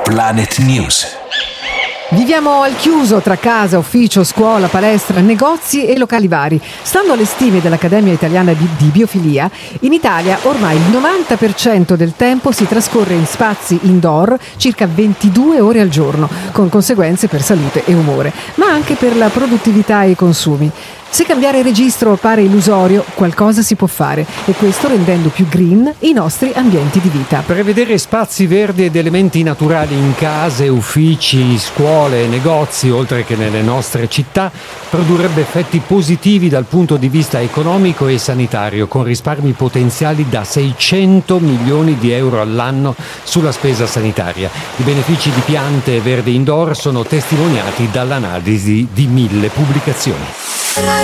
Planet News. Viviamo al chiuso tra casa, ufficio, scuola, palestra, negozi e locali vari. Stando alle stime dell'Accademia Italiana di Biofilia, in Italia ormai il 90% del tempo si trascorre in spazi indoor, circa 22 ore al giorno, con conseguenze per salute e umore, ma anche per la produttività e i consumi. Se cambiare registro pare illusorio, qualcosa si può fare, e questo rendendo più green i nostri ambienti di vita. Prevedere spazi verdi ed elementi naturali in case, uffici, scuole, negozi, oltre che nelle nostre città, produrrebbe effetti positivi dal punto di vista economico e sanitario, con risparmi potenziali da 600 milioni di euro all'anno sulla spesa sanitaria. I benefici di piante verdi indoor sono testimoniati dall'analisi di 1000 pubblicazioni.